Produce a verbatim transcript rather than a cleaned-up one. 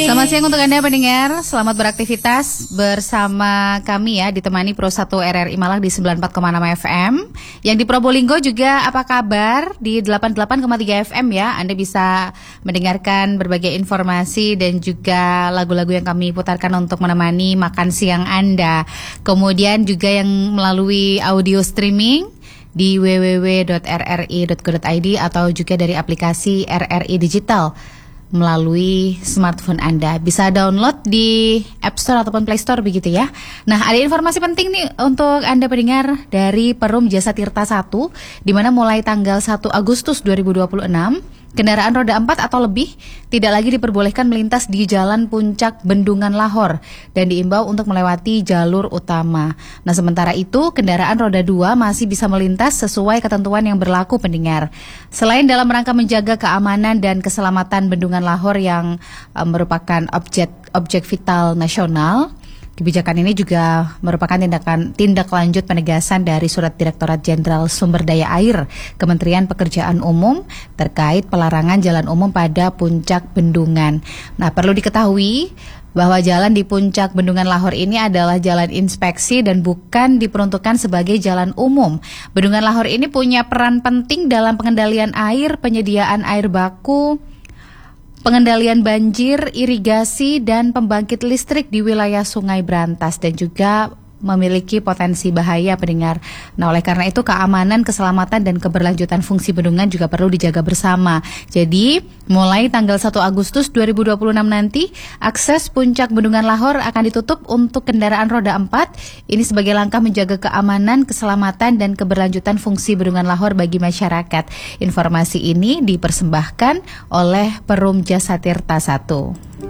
Selamat siang untuk Anda pendengar. Selamat beraktivitas bersama kami ya, ditemani Pro satu R R I Malang di sembilan puluh empat koma enam F M. Yang di Probolinggo juga apa kabar di delapan puluh delapan koma tiga F M ya. Anda bisa mendengarkan berbagai informasi dan juga lagu-lagu yang kami putarkan untuk menemani makan siang Anda. Kemudian juga yang melalui audio streaming di w w w dot r r i dot co dot i d atau juga dari aplikasi R R I Digital melalui smartphone Anda. Bisa download di App Store ataupun Play Store begitu ya. Nah, ada informasi penting nih untuk Anda pendengar dari Perum Jasa Tirta satu, di mana mulai tanggal satu Agustus dua ribu dua puluh enam, kendaraan roda empat atau lebih tidak lagi diperbolehkan melintas di Jalan Puncak Bendungan Lahor dan diimbau untuk melewati jalur utama. Nah, sementara itu kendaraan roda dua masih bisa melintas sesuai ketentuan yang berlaku pendengar. Selain dalam rangka menjaga keamanan dan keselamatan Bendungan Lahor yang uh, merupakan objek objek vital nasional, kebijakan ini juga merupakan tindakan tindak lanjut penegasan dari Surat Direktorat Jenderal Sumber Daya Air Kementerian Pekerjaan Umum terkait pelarangan jalan umum pada puncak bendungan. Nah, perlu diketahui bahwa jalan di puncak Bendungan Lahor ini adalah jalan inspeksi dan bukan diperuntukkan sebagai jalan umum. Bendungan Lahor ini punya peran penting dalam pengendalian air, penyediaan air baku, pengendalian banjir, irigasi, dan pembangkit listrik di wilayah Sungai Brantas dan juga memiliki potensi bahaya pendengar. Nah, oleh karena itu keamanan, keselamatan, dan keberlanjutan fungsi bendungan juga perlu dijaga bersama. Jadi, mulai tanggal satu Agustus dua ribu dua puluh enam nanti, akses puncak Bendungan Lahor akan ditutup untuk kendaraan roda empat. Ini sebagai langkah menjaga keamanan, keselamatan, dan keberlanjutan fungsi Bendungan Lahor bagi masyarakat. Informasi ini dipersembahkan oleh Perum Jasa Tirta satu.